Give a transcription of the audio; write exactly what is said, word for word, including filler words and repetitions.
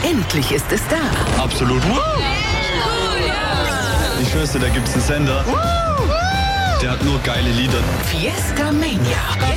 Endlich ist es da. Absolut. Ich schwör's dir, da gibt's einen Sender. Der hat nur geile Lieder. Fiesta Mania.